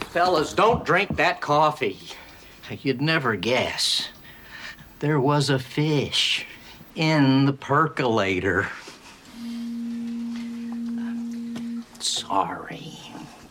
Fellas, don't drink that coffee. You'd never guess. There was a fish in the percolator. Sorry.